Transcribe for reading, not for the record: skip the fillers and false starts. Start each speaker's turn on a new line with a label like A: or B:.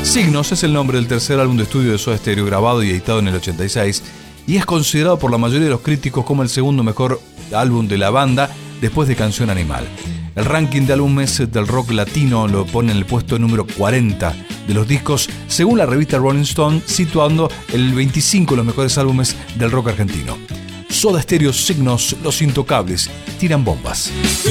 A: Signos es el nombre del tercer álbum de estudio de Soda Stereo, grabado y editado en el 86, y es considerado por la mayoría de los críticos como el segundo mejor álbum de la banda después de Canción Animal. El ranking de álbumes del rock latino lo pone en el puesto número 40 de los discos, según la revista Rolling Stone, situando el 25 de los mejores álbumes del rock argentino. Soda Stereo, Signos, Los Intocables, tiran bombas.